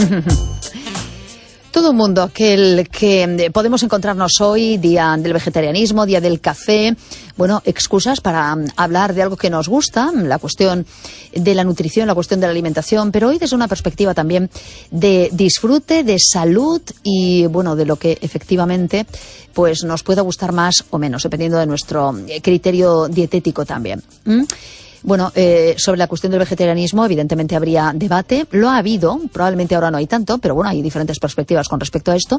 Todo el mundo, aquel que podemos encontrarnos hoy, día del vegetarianismo, día del café, bueno, excusas para hablar de algo que nos gusta, la cuestión de la nutrición, la cuestión de la alimentación, pero hoy desde una perspectiva también de disfrute, de salud y, bueno, de lo que efectivamente pues nos pueda gustar más o menos, dependiendo de nuestro criterio dietético también. Bueno, sobre la cuestión del vegetarianismo evidentemente habría debate, lo ha habido, probablemente ahora no hay tanto, pero bueno, hay diferentes perspectivas con respecto a esto.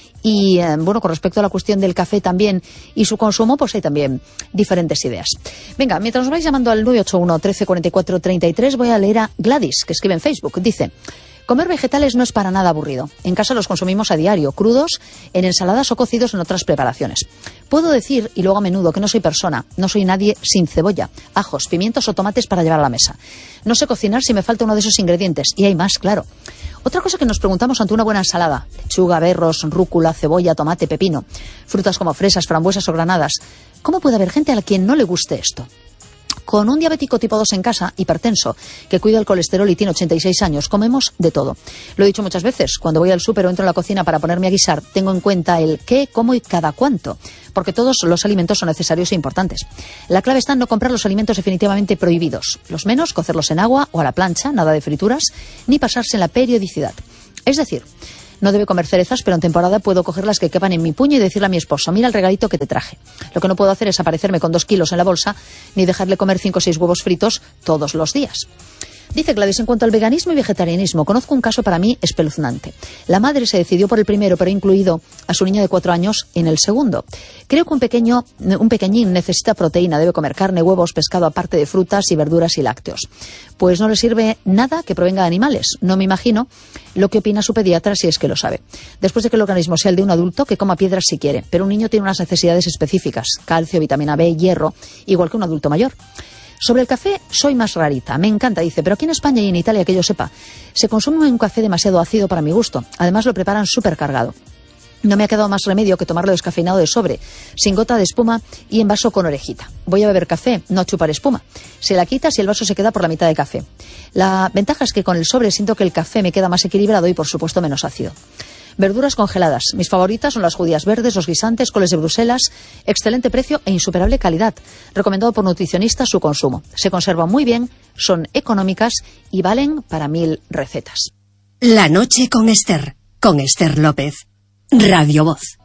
Y bueno, con respecto a la cuestión del café también y su consumo, pues hay también diferentes ideas. Venga, mientras nos vais llamando al 981 13 44 33, voy a leer a Gladys, que escribe en Facebook. Dice: comer vegetales no es para nada aburrido. En casa los consumimos a diario, crudos, en ensaladas o cocidos en otras preparaciones. Puedo decir, y luego a menudo, que no soy persona, no soy nadie sin cebolla, ajos, pimientos o tomates para llevar a la mesa. No sé cocinar si me falta uno de esos ingredientes, y hay más, claro. Otra cosa que nos preguntamos ante una buena ensalada: lechuga, berros, rúcula, cebolla, tomate, pepino, frutas como fresas, frambuesas o granadas. ¿Cómo puede haber gente a la quien no le guste esto? Con un diabético tipo 2 en casa, hipertenso, que cuida el colesterol y tiene 86 años, comemos de todo. Lo he dicho muchas veces, cuando voy al súper o entro en la cocina para ponerme a guisar, tengo en cuenta el qué, cómo y cada cuánto, porque todos los alimentos son necesarios e importantes. La clave está en no comprar los alimentos definitivamente prohibidos. Los menos, cocerlos en agua o a la plancha, nada de frituras, ni pasarse en la periodicidad. Es decir, no debe comer cerezas, pero en temporada puedo coger las que quepan en mi puño y decirle a mi esposo: mira el regalito que te traje. Lo que no puedo hacer es aparecerme con 2 kilos en la bolsa, ni dejarle comer 5 o 6 huevos fritos todos los días. Dice Gladys, en cuanto al veganismo y vegetarianismo, conozco un caso para mí espeluznante. La madre se decidió por el primero, pero ha incluido a su niña de 4 años en el segundo. Creo que un pequeñín necesita proteína, debe comer carne, huevos, pescado, aparte de frutas y verduras y lácteos. Pues no le sirve nada que provenga de animales. No me imagino lo que opina su pediatra, si es que lo sabe. Después de que el organismo sea el de un adulto, que coma piedras si quiere, pero un niño tiene unas necesidades específicas: calcio, vitamina B, hierro, igual que un adulto mayor. Sobre el café soy más rarita, me encanta, dice, pero aquí en España y en Italia, que yo sepa, se consume un café demasiado ácido para mi gusto. Además lo preparan súper cargado. No me ha quedado más remedio que tomarlo descafeinado de sobre, sin gota de espuma y en vaso con orejita. Voy a beber café, no a chupar espuma. Se la quitas y el vaso se queda por la mitad de café. La ventaja es que con el sobre siento que el café me queda más equilibrado y, por supuesto, menos ácido. Verduras congeladas. Mis favoritas son las judías verdes, los guisantes, coles de Bruselas. Excelente precio e insuperable calidad. Recomendado por nutricionistas su consumo. Se conservan muy bien, son económicas y valen para 1000 recetas. La noche con Esther López. Radio Voz.